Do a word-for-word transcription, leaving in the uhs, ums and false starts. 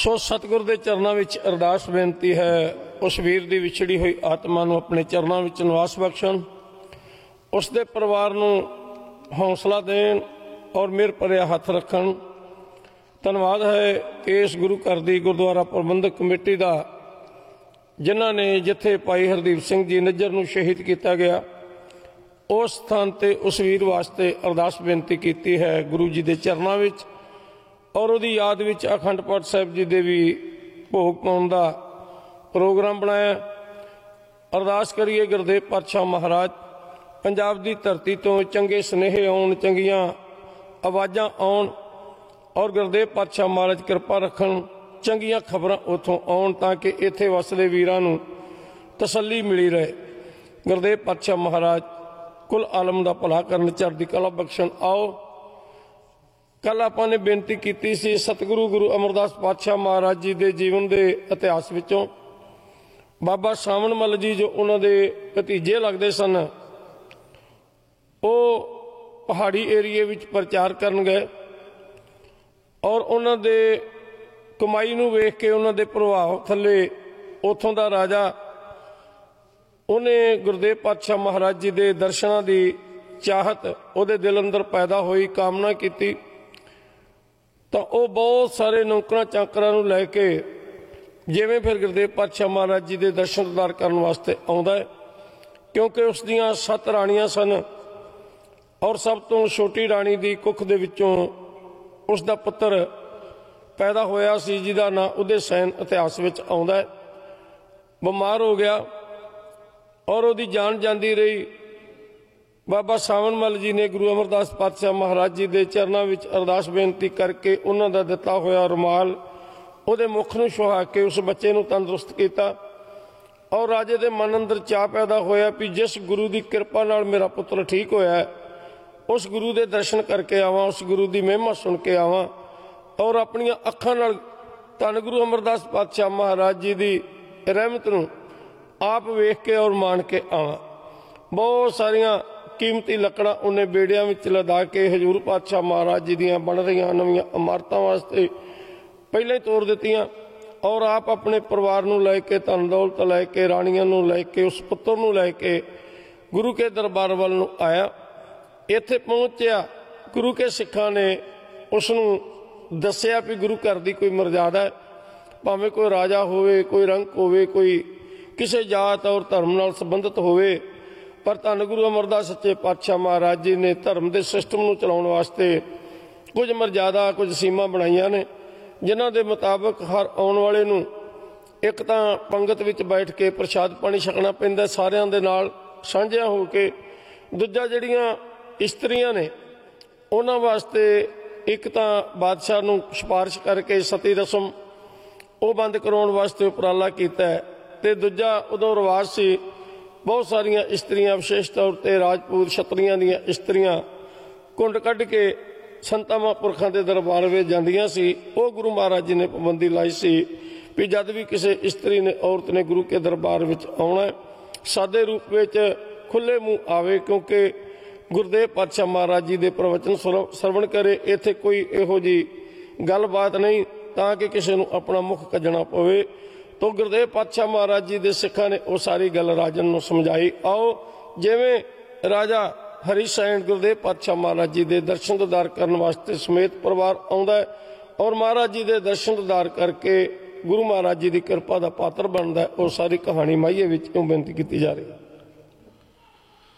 सो सतगुर के चरणों में अरदास बेनती है, उस वीर की विछड़ी हुई आत्मा को अपने चरणों में निवास बख्शन, उसके परिवार को हौसला देन और मेहर भरिया हथ रखन। धन्यवाद है इस गुरु घर की गुरुद्वारा प्रबंधक कमेटी का, जिन्हों ने जिथे भाई हरदीप सिंह जी निज्जर को शहीद किया गया उस स्थान पर उस वीर वास्ते अरदास बेनती की है गुरु जी के चरणों में, और उसकी याद में अखंड पाठ साहिब जी के भी भोग पाने का प्रोग्राम बनाया। अरदास करिए गुरदेव पातशाह महाराज पंजाब की धरती तो चंगे सुनेहे आउण, चंगियां आवाज़ां आउण, और गुरदेव पातशाह महाराज कृपा रखन, चंगियां खबरां उतों आउण ताकि इत्थे वसदे वीरां नूं तसल्ली मिली रहे। गुरदेव पातशाह महाराज कुल आलम का भला करन, चढ़दी कला बख्शण। आओ कल आपां ने बेनती की सी सतगुरु गुरु अमरदास पातशाह महाराज जी के जीवन के इतिहास विचों बाबा सावन मल जी जो उन्होंने भतीजे लगते सन, वो पहाड़ी एरिए विच प्रचार करन गए और उन्होंने कमाई नूं वेख के उन्होंने प्रभाव थले उथों का राजा उन्हें गुरदेव पातशाह महाराज जी के दर्शनों की चाहत उहदे दिल अंदर पैदा हुई, कामना की, तो वह बहुत सारे नौकरां चाकरां नूं लैके जिवें फिर गुरदेव पातशाह महाराज जी के दर्शन दीदार करने वास्ते आउंदा है, क्योंकि उस दियां सत्त राणियां सन और सब तो छोटी राणी की कुख दे विचों उसका पुत्र पैदा होया सी जिहदा नां उहदे सैन इतिहास विच आउंदा है। बीमार हो गया और उसकी जान जाती रही। बाबा सावन मल जी ने गुरु अमरदास पातशाह महाराज जी के चरणों में अरदास बेनती करके उन्होंने दिता होया रुमाल उहदे मुख नूं छुहा के उस बच्चे नूं तंदुरुस्त किया, और राजे के मन अंदर चाह पैदा होया भी जिस गुरु की कृपा नाल मेरा पुत्र ठीक होया है, उस गुरु के दर्शन करके आवां, उस गुरु की महिमा सुन के आवां और अपन अखां नाल धन गुरु अमरदास पातशाह महाराज जी की रहमत नूं आप वेख के और मान के आवां। बहुत सारिया कीमती लकड़ा उन्हें बेड़ियां विच लदा के हजूर पातशाह महाराज जी दीयां बन रही नवीं इमारतां वास्ते पहले ही तोड़ दित्तियां, और आप अपने परिवार नूं लैके धन दौलत लैके राणियां नूं लैके उस पुत्र नूं लैके गुरु के दरबार वाल नूं आया। इत्थे पहुंचया, गुरु के सिखां ने उसनूं दस्सिया भी गुरु घर की कोई मर्यादा है, भावें कोई राजा होवे, कोई रंक होवे, कोई किसी जात और धर्म नाल संबंधित होवे, पर धन गुरु अमरदास सच्चे पातशाह महाराज जी ने धर्म के सिस्टम नूं चलाउण वास्ते कुछ मर्यादा कुछ सीमा बनाईयां ने, जिन्हां दे मुताबक हर आउण वाले नूं एक तां पंगत विच बैठ के प्रसाद पानी छकना पैंदा सारियां दे नाल साझिया हो के, दूजा जिहड़ियां इस्त्रियां ने उन्हां वास्ते एक तां बादशाह नूं सिफारिश करके सती रस्म वो बंद कराउण वास्ते उपराला कीता है, ते दूजा उदों रिवाज सी बहुत सारिया इस्त्रियां विशेष तौर पर राजपूत छतरियां दियां इस्त्रियां कुंड कढ़ के संतां महापुरखां दे दरबार में जांदियां सी। वो गुरु महाराज जी ने पाबंदी लाई सी भी जद भी किसी इस्त्री ने औरत ने गुरु के दरबार में आउणा है सादे रूप में खुले मुँह आवे, क्योंकि गुरदेव पातशाह महाराज जी के प्रवचन सरवण करे। इत्थे कोई इहो जी गलबात नहीं ताकि किसी नूं अपना मुख कजना पवे। तो गुरदेव पातशाह महाराज जी के सिखा ने वो सारी गल राजन नूं समझाई। आओ जिवें राजा हरि सैन गुरदेव पातशाह महाराज जी के दर्शन दीदार करने वास्ते समेत परिवार आउंदा है, और महाराज जी के दर्शन दीदार करके गुरु महाराज जी की कृपा का पात्र बनता है। वो सारी कहानी माहिए विच बेनती की जा रही है।